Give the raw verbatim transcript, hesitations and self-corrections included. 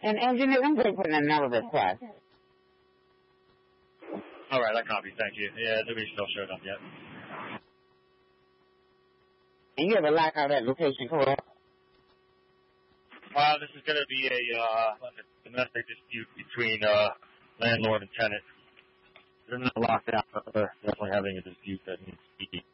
And engineer, I'm going to put in another request. All right, I copy. Thank you. Yeah, nobody's still showed up yet. And you have a lock out that location, correct? Uh, this is going to be a uh, domestic dispute between uh, landlord and tenant. They're not locked out, but they're definitely having a dispute that needs to be